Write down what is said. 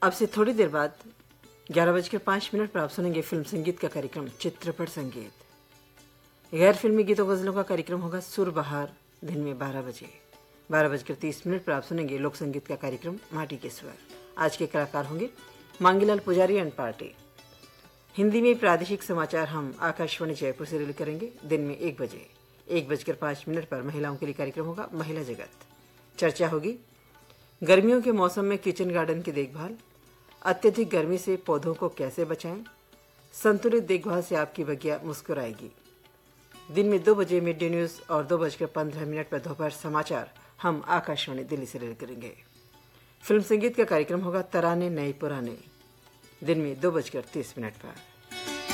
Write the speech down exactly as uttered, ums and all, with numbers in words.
अब से थोड़ी देर बाद ग्यारह बजकर पाँच मिनट पर आप सुनेंगे फिल्म संगीत का कार्यक्रम चित्रपट संगीत। गैर फिल्मी गीतों गजलों का कार्यक्रम होगा सुर बहार दिन में बारह बजे। बारह बजकर तीस मिनट पर आप सुनेंगे लोक संगीत का कार्यक्रम माटी के स्वर। आज के कलाकार होंगे मांगीलाल पुजारी एंड पार्टी। हिंदी में प्रादेशिक समाचार हम आकाशवाणी जयपुर से रिले करेंगे दिन में एक बजे। एक बजकर पाँच मिनट पर महिलाओं के लिए कार्यक्रम होगा महिला जगत। चर्चा होगी गर्मियों के मौसम में किचन गार्डन की देखभाल, अत्यधिक गर्मी से पौधों को कैसे बचाएं, संतुलित देखभाल से आपकी बगिया मुस्कुराएगी। दिन में दो बजे मिड डे न्यूज और दो बजकर पंद्रह मिनट पर दोपहर समाचार हम आकाशवाणी दिल्ली से रिले करेंगे। फिल्म संगीत का कार्यक्रम होगा तराने नए पुराने दिन में दो बजकर तीस मिनट पर।